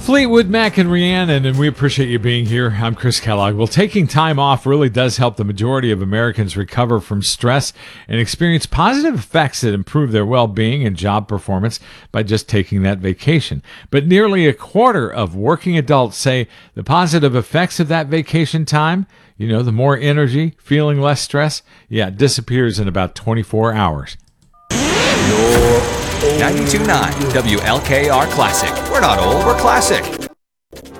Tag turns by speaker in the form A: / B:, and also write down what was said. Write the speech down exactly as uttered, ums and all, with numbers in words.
A: Fleetwood Mac and Rhiannon, and we appreciate you being here. I'm Chris Kellogg. Well, taking time off really does help the majority of Americans recover from stress and experience positive effects that improve their well-being and job performance by just taking that vacation. But nearly a quarter of working adults say the positive effects of that vacation time, you know, the more energy, feeling less stress, yeah, disappears in about twenty-four hours.
B: ninety-two point nine W L K R Classic. We're not old, we're classic.